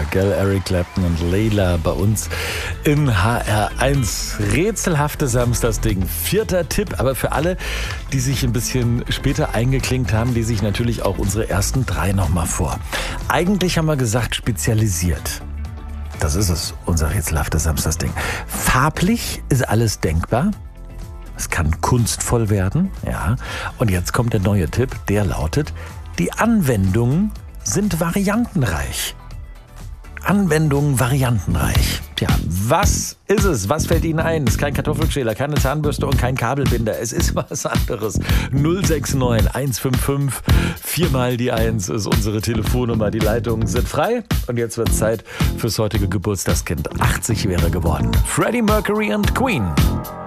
gell? Eric Clapton und Layla bei uns in HR1. Rätselhaftes Samstagsding. 4. Tipp, aber für alle, die sich ein bisschen später eingeklinkt haben, lese ich natürlich auch unsere ersten 3 nochmal vor. Eigentlich haben wir gesagt, spezialisiert. Das ist es, unser rätselhaftes Samstagsding. Farblich ist alles denkbar. Es kann kunstvoll werden, ja. Und jetzt kommt der neue Tipp, der lautet, die Anwendungen sind variantenreich. Anwendungen variantenreich. Tja, was ist es? Was fällt Ihnen ein? Es ist kein Kartoffelschäler, keine Zahnbürste und kein Kabelbinder. Es ist was anderes. 069 155 4 mal die 1 ist unsere Telefonnummer. Die Leitungen sind frei. Und jetzt wird Zeit fürs heutige Geburtstagskind. 80 wäre geworden. Freddie Mercury und Queen.